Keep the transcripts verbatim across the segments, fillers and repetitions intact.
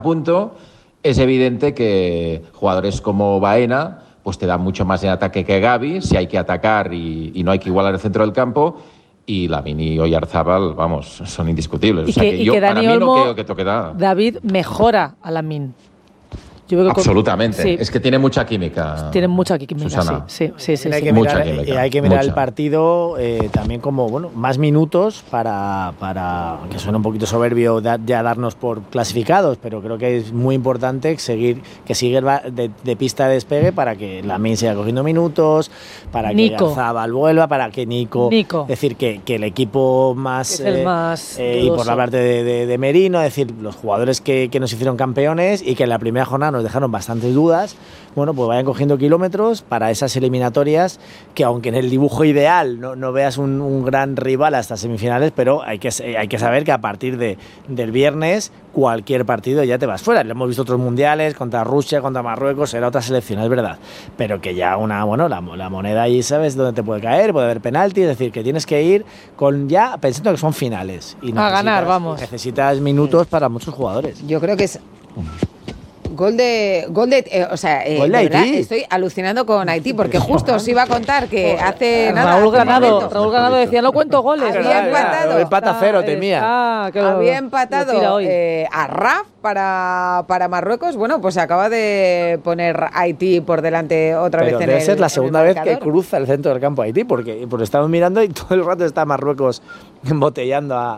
punto, es evidente que jugadores como Baena pues te dan mucho más en ataque que Gavi, si hay que atacar y, y no hay que igualar el centro del campo, y Lamine y Oyarzábal, vamos, son indiscutibles. Y o sea que, que y yo, que Dani para mí Olmo, no creo que toque nada. David mejora a Lamine. Yo creo que Absolutamente. Con, sí. Es que tiene mucha química. Tiene mucha química, Susana. sí. sí, sí, sí, hay, sí. que Mucha mirar, química, eh, hay que mirar mucha. el partido eh, también como, bueno, más minutos para, para que suene un poquito soberbio da, ya darnos por clasificados, pero creo que es muy importante seguir que siga de, de pista de despegue para que Lamine siga cogiendo minutos, para Nico. que Zabal vuelva, para que Nico, Nico. es decir, que, que el equipo más, es el eh, más eh, y por la parte de, de, de Merino, es decir, los jugadores que, que nos hicieron campeones y que en la primera jornada nos dejaron bastantes dudas, bueno, pues vayan cogiendo kilómetros para esas eliminatorias que aunque en el dibujo ideal no, no veas un, un gran rival hasta semifinales, pero hay que, hay que saber que a partir de, del viernes cualquier partido ya te vas fuera. Lo hemos visto otros mundiales, contra Rusia, contra Marruecos, era otra selección, es verdad, pero que ya una, bueno, la, la moneda ahí sabes dónde te puede caer, puede haber penalti, es decir, que tienes que ir con ya pensando que son finales. Y a ganar, vamos. Necesitas minutos para muchos jugadores. Yo creo que es... Gol de, gol de, eh, o sea, eh, gol de de verdad, Haití. Estoy alucinando con Haití porque justo os iba a contar que hace nada, Raúl hace Granado, momento, Raúl Ganado decía, no cuento goles. Había empatado. Empata cero, temía. Ah, que había lo empatado tira hoy. eh, a Raf para, para Marruecos. Bueno, pues se acaba de poner Haití por delante otra Pero vez en debe el ser la en el segunda vez que marcador. cruza el centro del campo Haití, porque, porque estamos mirando y todo el rato está Marruecos embotellando a,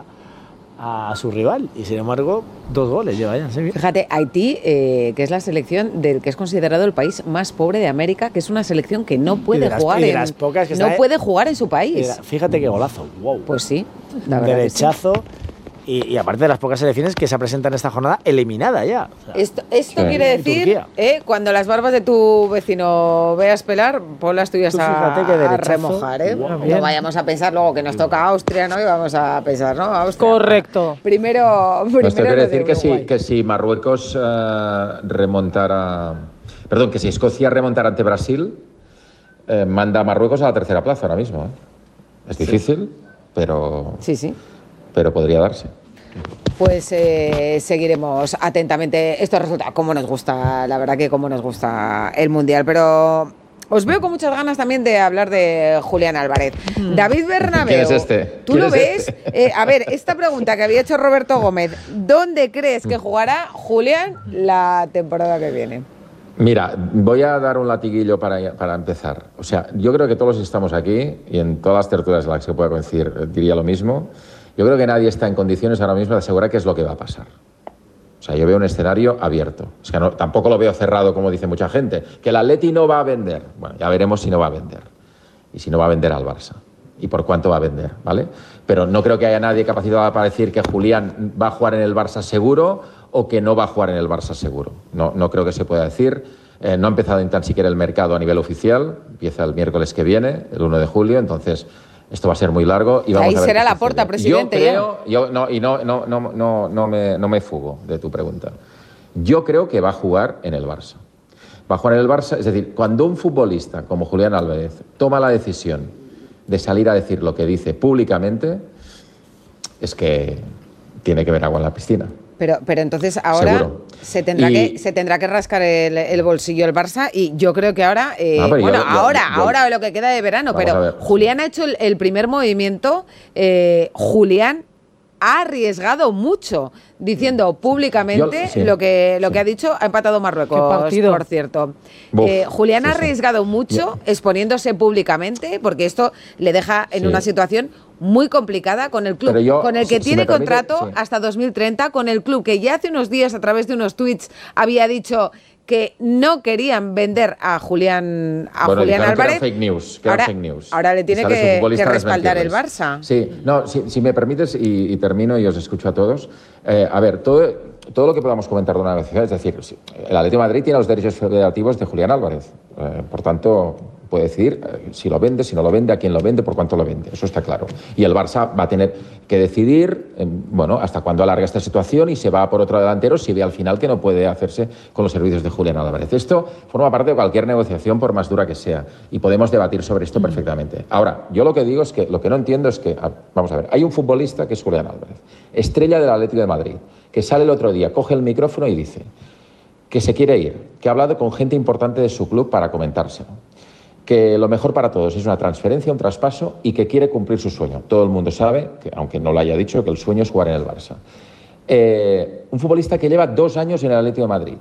a su rival, y sin embargo dos goles lleva ya. ¿Sí? Fíjate, Haití, eh, que es la selección del que es considerado el país más pobre de América, que es una selección que no puede las- jugar y de en, las pocas que no está- puede jugar en su país. Mira, fíjate qué golazo, wow. Pues sí, la Un verdad que sí. derechazo. Y, y aparte de las pocas selecciones que se presentan esta jornada, eliminada ya. O sea, Esto, esto Sí. quiere Y decir, Turquía. eh, cuando las barbas de tu vecino veas pelar, pon las tuyas Tú a, fíjate qué a derechazo. remojar, ¿eh? Guau. No vayamos a pensar luego que nos toca Austria, ¿no? Y vamos a pensar, ¿no? Austria. Correcto. Primero, primero No, esto quiere lo de decir que si, Uruguay. que si Marruecos eh, remontara... Perdón, que si Escocia remontara ante Brasil, eh, manda a Marruecos a la tercera plaza ahora mismo. ¿eh? Es difícil, pero, Sí, sí. pero podría darse. Pues eh, seguiremos atentamente estos resultados. Como nos gusta, la verdad que como nos gusta el Mundial. Pero os veo con muchas ganas también de hablar de Julián Álvarez. Mm. David Bernabéu. ¿Quién es este? ¿Tú ¿Quién lo es ves? este? Eh, a ver, esta pregunta que había hecho Roberto Gómez. ¿Dónde crees que jugará Julián la temporada que viene? Mira, voy a dar un latiguillo para, para empezar. O sea, yo creo que todos los que estamos aquí, y en todas las tertulias en las que se pueda coincidir, diría lo mismo. Yo creo que nadie está en condiciones ahora mismo de asegurar qué es lo que va a pasar. O sea, yo veo un escenario abierto. Es que no, tampoco lo veo cerrado, como dice mucha gente. Que el Atleti no va a vender. Bueno, ya veremos si no va a vender. Y si no va a vender al Barça. Y por cuánto va a vender, ¿vale? Pero no creo que haya nadie capacitado para decir que Julián va a jugar en el Barça seguro o que no va a jugar en el Barça seguro. No, no creo que se pueda decir. Eh, no ha empezado ni tan siquiera el mercado a nivel oficial. Empieza el miércoles que viene, el uno de julio. Entonces... esto va a ser muy largo y vamos Ahí a ver será qué Laporta, sucede. presidente. Yo creo, yo, no, y no, no, no, no, no, me, no me fugo de tu pregunta. Yo creo que va a jugar en el Barça. Va a jugar en el Barça, es decir, cuando un futbolista como Julián Álvarez toma la decisión de salir a decir lo que dice públicamente, es que tiene que ver agua en la piscina. Pero, pero entonces ahora Seguro. se tendrá, Y- que, se tendrá que rascar el, el bolsillo el Barça y yo creo que ahora, eh, Ah, pero bueno, yo- yo- ahora, yo- ahora lo que queda de verano, Vamos a pero ver. Julián ha hecho el, el primer movimiento, eh, Julián ha arriesgado mucho diciendo públicamente Yo- sí, lo que lo sí. que ha dicho, ha empatado Marruecos, Qué partido. por cierto. Buf, Eh, Julián ha sí, sí. arriesgado mucho exponiéndose públicamente porque esto le deja en Sí. una situación muy complicada con el club, Pero yo, con el que si- si tiene me permite, contrato sí. hasta dos mil treinta, con el club que ya hace unos días a través de unos tweets había dicho que no querían vender a Julián a Bueno, Julián dijeron que Álvarez. eran fake news, que eran ahora, fake news. ahora le Y tiene sale su que, futbolista que a respaldar el desmentirles. Barça. Sí, no, si, si me permites y, y termino y os escucho a todos. Eh, a ver, todo, todo lo que podamos comentar de una vez, es decir, si- el Atlético de Madrid tiene los derechos federativos de Julián Álvarez. Eh, por tanto, puede decidir eh, si lo vende, si no lo vende, a quién lo vende, por cuánto lo vende. Eso está claro. Y el Barça va a tener que decidir, eh, bueno, hasta cuándo alarga esta situación y se va por otro delantero si ve al final que no puede hacerse con los servicios de Julián Álvarez. Esto forma parte de cualquier negociación, por más dura que sea, y podemos debatir sobre esto perfectamente. Ahora, yo lo que digo es que lo que no entiendo es que, vamos a ver, hay un futbolista que es Julián Álvarez, estrella del Atlético de Madrid, que sale el otro día, coge el micrófono y dice que se quiere ir, que ha hablado con gente importante de su club para comentárselo, que lo mejor para todos es una transferencia, un traspaso y que quiere cumplir su sueño. Todo el mundo sabe, que, aunque no lo haya dicho, que el sueño es jugar en el Barça. Eh, un futbolista que lleva dos años en el Atlético de Madrid.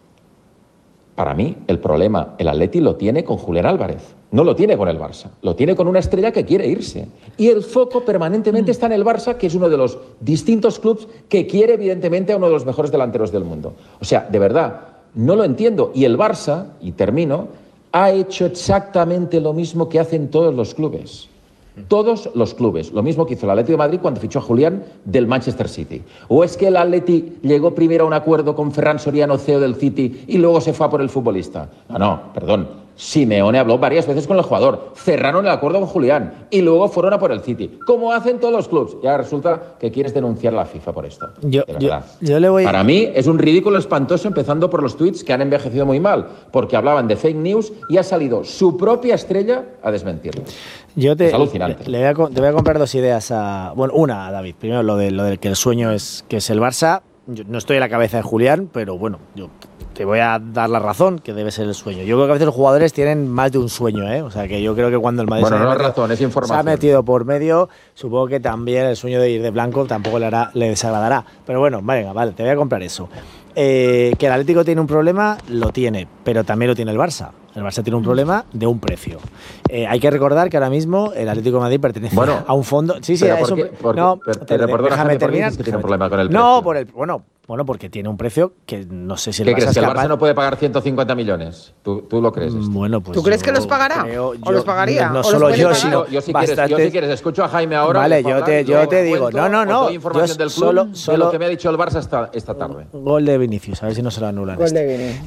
Para mí, el problema, el Atleti lo tiene con Julián Álvarez, no lo tiene con el Barça, lo tiene con una estrella que quiere irse. Y el foco permanentemente está en el Barça, que es uno de los distintos clubes que quiere evidentemente a uno de los mejores delanteros del mundo. O sea, de verdad, no lo entiendo. Y el Barça, y termino, ha hecho exactamente lo mismo que hacen todos los clubes. Todos los clubes. Lo mismo que hizo el Atlético de Madrid cuando fichó a Julián del Manchester City. ¿O es que el Atleti llegó primero a un acuerdo con Ferran Soriano, C E O del City, y luego se fue a por el futbolista? No, no, perdón. Simeone habló varias veces con el jugador, cerraron el acuerdo con Julián y luego fueron a por el City, como hacen todos los clubes. Ya resulta que quieres denunciar a la FIFA por esto. Yo, de verdad. yo, yo le voy... Para mí es un ridículo espantoso, empezando por los tweets que han envejecido muy mal, porque hablaban de fake news y ha salido su propia estrella a desmentirlo. Yo te, es alucinante. Le, le voy a, te voy a comprar dos ideas a... Bueno, una a David. Primero lo de, lo de que el sueño es que es el Barça. Yo no estoy en la cabeza de Julián, pero bueno, yo te voy a dar la razón, que debe ser el sueño. Yo creo que a veces los jugadores tienen más de un sueño, ¿eh? O sea, que yo creo que cuando el Madrid bueno, se, no ha es metido, razón, es información. se ha metido por medio, supongo que también el sueño de ir de blanco tampoco le, hará, le desagradará. Pero bueno, venga, vale, te voy a comprar eso. Eh, que el Atlético tiene un problema, lo tiene, pero también lo tiene el Barça. El Barça tiene un problema de un precio. Eh, hay que recordar que ahora mismo el Atlético de Madrid pertenece bueno, a un fondo... Sí, sí, pero eso... Porque, porque, no, pero, te, pero perdona, déjame Jaime, terminar. ¿por qué tiene un problema con el precio? No, por el... Bueno, bueno, porque tiene un precio que no sé si el ¿Qué Barça crees? es ¿Que el capaz... Barça no puede pagar ciento cincuenta millones? ¿Tú, tú lo crees esto? Bueno, pues ¿Tú crees que yo los pagará? creo- ¿O yo- los pagaría? No ¿O los solo puede yo, pagar? sino Yo, yo si quieres, yo bastantes- si quieres, escucho a Jaime ahora. Vale, les va a yo hablar, te- y yo luego te digo, cuento, no, no, os no, doy información yo del club solo- de solo- lo que me ha dicho el Barça esta, esta tarde. Gol de Vinicius, a ver si no se lo anulan. Gol este. de Vini.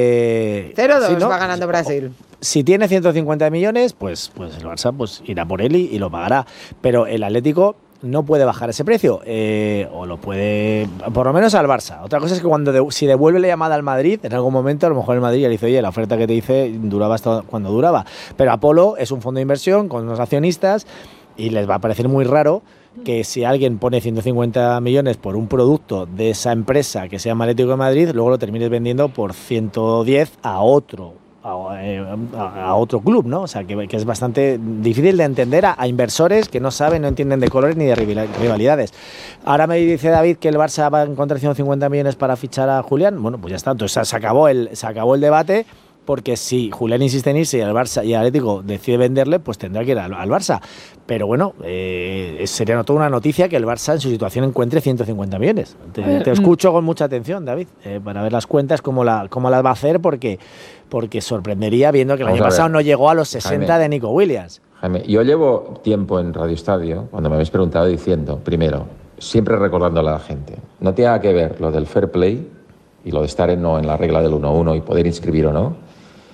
Eh, cero dos si no, va ganando Brasil. Si tiene ciento cincuenta millones, pues, pues el Barça pues, irá por él y, y lo pagará. Pero el Atlético no puede bajar ese precio, eh, o lo puede, por lo menos al Barça. Otra cosa es que cuando de, si devuelve la llamada al Madrid, en algún momento a lo mejor el Madrid ya le dice, oye, la oferta que te hice duraba hasta cuando duraba. Pero Apolo es un fondo de inversión con unos accionistas y les va a parecer muy raro que si alguien pone ciento cincuenta millones por un producto de esa empresa que se llama Atlético de Madrid, luego lo termines vendiendo por ciento diez a otro. A, a, a otro club, ¿no? O sea, que, que es bastante difícil de entender a, a inversores que no saben, no entienden de colores ni de rivalidades. Ahora me dice David que el Barça va a encontrar ciento cincuenta millones para fichar a Julián. Bueno, pues ya está. Entonces se acabó el, se acabó el debate, porque si Julián insiste en irse y el Barça y el Atlético decide venderle, pues tendrá que ir al, al Barça. Pero bueno, eh, sería toda una noticia que el Barça en su situación encuentre ciento cincuenta millones. Te, ver, te escucho con mucha atención, David, eh, para ver las cuentas, cómo, la, cómo las va a hacer, porque, porque sorprendería viendo que el Vamos año a pasado ver. no llegó a los sesenta Jaime. de Nico Williams. Jaime, yo llevo tiempo en Radio Estadio, cuando me habéis preguntado, diciendo, primero, siempre recordándole a la gente, no tiene nada que ver lo del fair play y lo de estar en, no, en la regla del uno a uno y poder inscribir o no,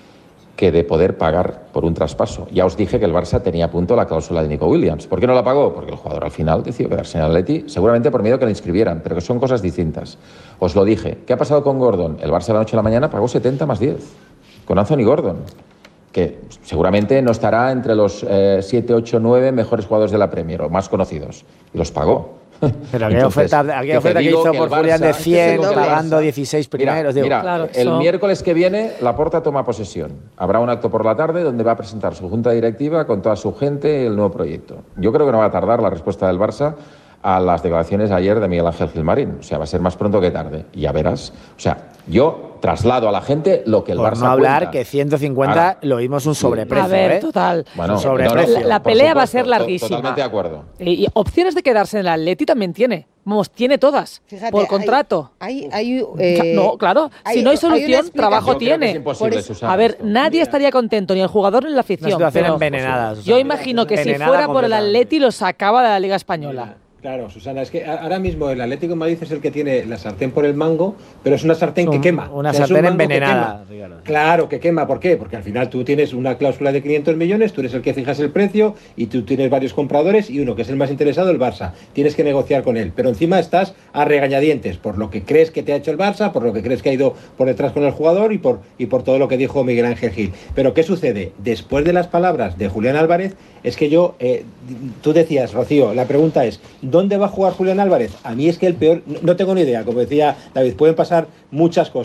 que de poder pagar por un traspaso. Ya os dije que el Barça tenía a punto la cláusula de Nico Williams. ¿Por qué no la pagó? Porque el jugador al final decidió quedarse en el Atleti, seguramente por miedo que le inscribieran, pero que son cosas distintas. Os lo dije. ¿Qué ha pasado con Gordon? El Barça de la noche a la mañana pagó setenta más diez con Anthony Gordon, que seguramente no estará entre los eh, siete, ocho, nueve mejores jugadores de la Premier o más conocidos. Y los pagó. Pero aquella Entonces, oferta, aquella que oferta te que digo hizo que por el Julián de Barça- cien, que el pagando Barça- dieciséis Mira, primeros. digo, mira, Claro, el eso- miércoles que viene Laporta toma posesión. Habrá un acto por la tarde donde va a presentar su junta directiva con toda su gente el nuevo proyecto. Yo creo que no va a tardar la respuesta del Barça a las declaraciones ayer de Miguel Ángel Gilmarín. O sea, va a ser más pronto que tarde. Y ya verás. O sea, yo traslado a la gente lo que el por Barça no hablar cuenta. que ciento cincuenta Ahora, lo vimos un sobreprecio. A ver, ¿eh? total. Bueno, Sobreprecio. no, no, La- la por pelea va a supuesto, ser to- larguísima. Totalmente de acuerdo. Y, y opciones de quedarse en el Atleti también tiene. Vamos, tiene todas. Fíjate, por hay- contrato. Hay, hay, eh, no, claro. hay- si no hay hay una solución, explicación. trabajo Yo creo que es tiene. imposible, Por eso- Susana, a ver, esto. nadie estaría contento, ni el jugador ni la Una afición. situación pero envenenada. yo Susana. imagino que si Envenenada fuera por el completamente. Atleti lo sacaba de la Liga Española. Claro, Susana, es que ahora mismo el Atlético de Madrid es el que tiene la sartén por el mango, pero es una sartén Un- que quema. una O sea, es sartén un mango que envenenada, quema. Ricardo. Claro, que quema. ¿Por qué? Porque al final tú tienes una cláusula de quinientos millones, tú eres el que fijas el precio y tú tienes varios compradores y uno que es el más interesado, el Barça. Tienes que negociar con él, pero encima estás a regañadientes por lo que crees que te ha hecho el Barça, por lo que crees que ha ido por detrás con el jugador y por, y por todo lo que dijo Miguel Ángel Gil. Pero ¿qué sucede? Después de las palabras de Julián Álvarez, es que yo, eh, tú decías, Rocío, la pregunta es, ¿dónde va a jugar Julián Álvarez? A mí es que el peor, no tengo ni idea, como decía David, pueden pasar muchas cosas.